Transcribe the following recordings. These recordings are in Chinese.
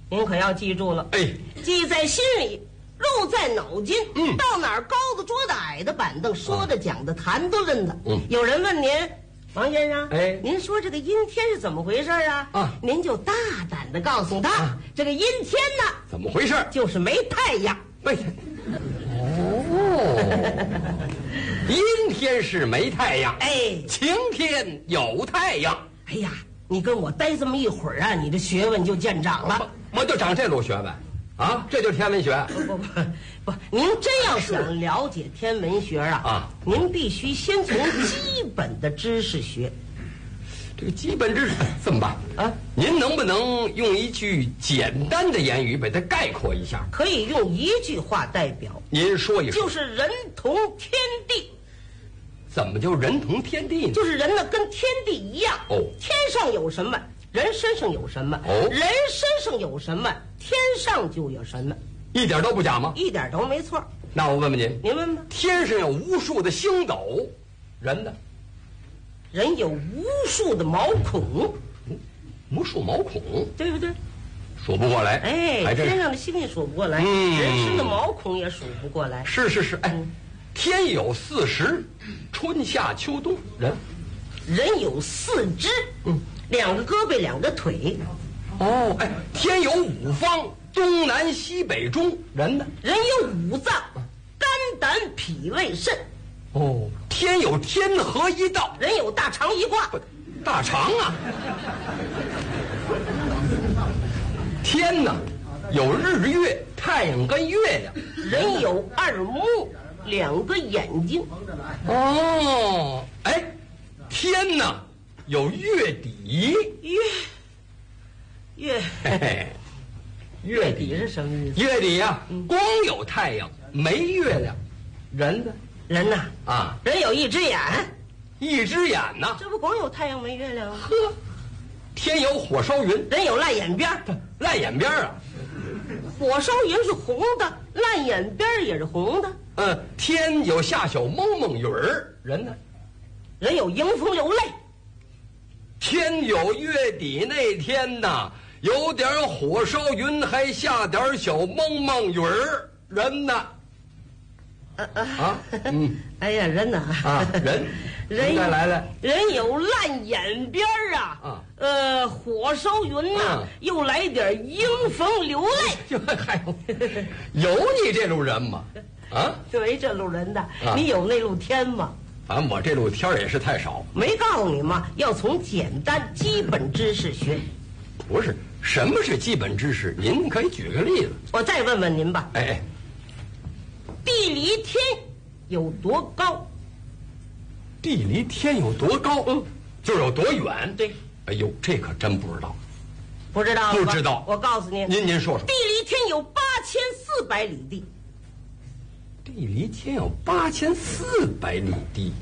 您可要记住了。 哎， 记在心里，入在脑筋。到哪儿高的桌子矮的板凳，说的讲的谈的论的。有人问您，王先生， 哎， 您说这个阴天是怎么回事啊？您就大胆的告诉他，这个阴天呢， 怎么回事？ 就是没太阳。 阴天是没太阳， 哎， 晴天有太阳。 哎呀，你跟我待这么一会儿啊，你的学问就见长了。 我就长这路学问啊，这就是天文学。 不，您真要想了解天文学您必须先从基本的知识学。 这个基本知识这么办啊？您能不能用一句简单的言语把它概括一下？ 可以用一句话代表。 您说一说。 就是人同天地。 怎么就人同天地呢？ 就是人呢跟天地一样。天上有什么，人身上有什么。人身上有什么，天上就有什么。 一点都不假吗？ 一点都没错。 那我问问您， 您问吧。 天上有无数的星斗，人呢？ 人有无数的毛孔。 无数毛孔， 对不对？ 数不过来。 哎，天上的星星数不过来，人身的毛孔也数不过来。 是，哎，天有40，春夏秋冬。 人有4肢，2个胳膊2个腿。 哎，天有5方，东南西北中。人呢？ 人有5脏，肝胆脾胃肾。 天有天河一道， 人有大肠一卦。 大肠啊！天呢，有日月、太阳跟月亮。 人有2目2个眼睛。 哎，天呢有月底。 月底是什么意思？ 月底呀，光有太阳没月亮。人呢？ 人呐人有1只眼。 1只眼呐， 这不光有太阳没月亮吗？ 天有火烧云， 人有烂眼边。 烂眼边啊！ 火烧云是红的，烂眼边也是红的。 天有下小蒙蒙雨儿。人呢？ 人有迎风流泪。 天有月底那天呐，有点火烧云，还下点小蒙蒙雨儿。人呢？ 哎呀，人呐人该来了。 人有烂眼边火烧云呐，又来点迎风流泪。 还有你这路人吗？ 没这路人的。你有那路天吗？ 反正我这路天也是太少。 没告诉你吗？要从简单基本知识学。 不是，什么是基本知识？您可以举个例子。 我再问问您吧。地离天有多高？ 地离天有多高？就是有多远。 对。 哎呦，这可真不知道。 不知道？ 不知道。 我告诉您。 您说说。 地离天有8400里地。 地离天有8400里地。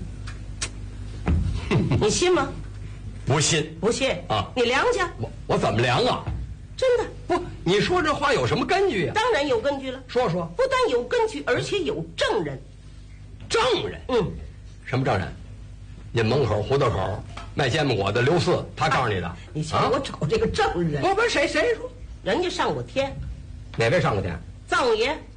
你信吗？ 不信。 不信你量去。 我怎么量啊？ 真的不？你说这话有什么根据啊？ 当然有根据了。 说说。 不但有根据，而且有证人。 证人？什么证人？您门口胡同口卖煎饼果的刘四，他告诉你的。 你瞧我找这个证人。 不谁说？ 人家上过天。 哪位上过天？ 灶王爷。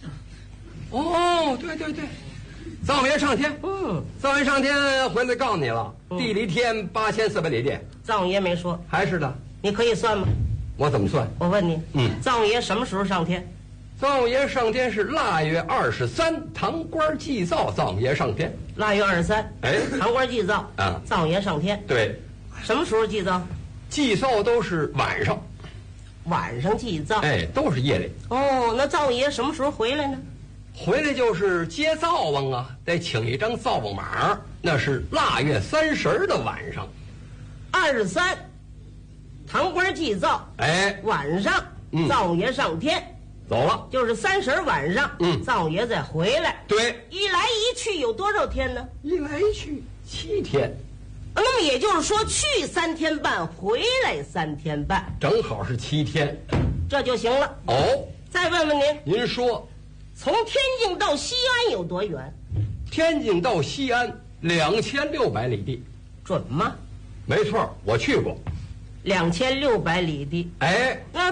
对，灶王爷上天。灶王爷上天回来告诉你了，地离天8400里地。 灶王爷没说。 还是的。 你可以算吗？ 我怎么算？ 我问你。灶王爷什么时候上天？ 灶王爷上天是腊月23，堂官祭灶，灶王爷上天。 腊月23，堂官祭灶灶王爷上天。 对。 什么时候祭灶？ 祭灶都是晚上。 晚上祭灶。 都是夜里。 那灶王爷什么时候回来呢？ 回来就是接灶王啊，得请一张灶王马，那是腊月30的晚上。 23，堂官祭灶。晚上灶王爷上天。 走了， 就是30晚上，灶王爷再回来。 对， 一来一去有多少天呢？ 一来一去7天。 那么也就是说，去3天半，回来3天半， 正好是7天， 这就行了。再问问您， 您说， 从天津到西安有多远？ 天津到西安2600里地， 准吗？ 没错，我去过。 2600里地。 那